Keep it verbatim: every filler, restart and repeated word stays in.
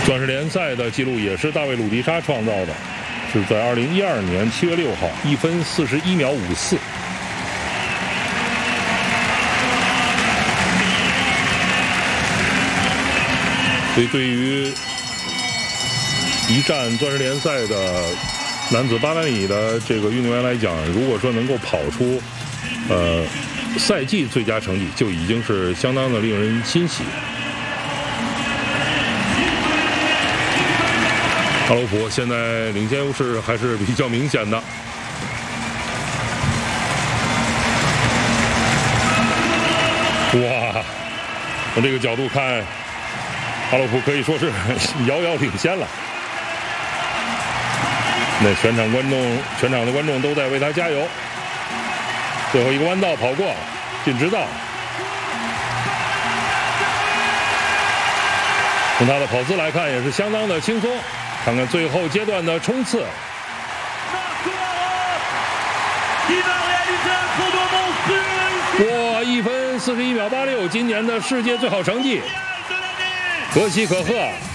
钻石联赛的记录也是大卫·鲁迪沙创造的，是在二零一二年七月六号，一分四十一秒五四。所以，对于一战钻石联赛的男子八百米的这个运动员来讲，如果说能够跑出呃赛季最佳成绩，就已经是相当的令人欣喜。阿罗普现在领先优势还是比较明显的。哇，从这个角度看，阿罗普可以说是遥遥领先了。那全场观众，全场的观众都在为他加油。最后一个弯道跑过，进直道。从他的跑姿来看，也是相当的轻松。看看最后阶段的冲刺。哇，一分四十一秒八六，今年的世界最好成绩，可喜可贺。